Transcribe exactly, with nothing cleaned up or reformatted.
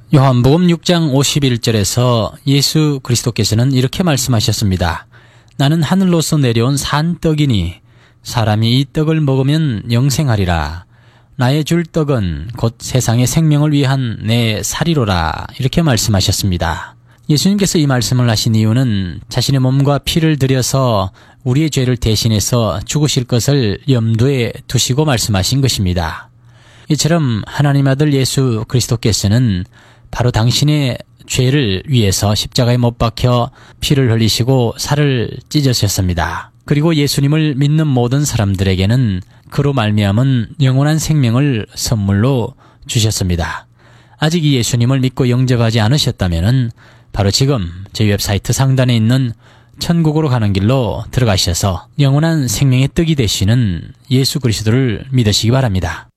요한복음 육 장 오십일 절에서 예수 그리스도께서는 이렇게 말씀하셨습니다. 나는 하늘로서 내려온 산떡이니 사람이 이 떡을 먹으면 영생하리라. 나의 줄 떡은 곧 세상의 생명을 위한 내 살이로라. 이렇게 말씀하셨습니다. 예수님께서 이 말씀을 하신 이유는 자신의 몸과 피를 들여서 우리의 죄를 대신해서 죽으실 것을 염두에 두시고 말씀하신 것입니다. 이처럼 하나님 아들 예수 그리스도께서는 바로 당신의 죄를 위해서 십자가에 못 박혀 피를 흘리시고 살을 찢으셨습니다. 그리고 예수님을 믿는 모든 사람들에게는 그로 말미암은 영원한 생명을 선물로 주셨습니다. 아직 이 예수님을 믿고 영접하지 않으셨다면 바로 지금 저희 웹사이트 상단에 있는 천국으로 가는 길로 들어가셔서 영원한 생명의 떡이 되시는 예수 그리스도를 믿으시기 바랍니다.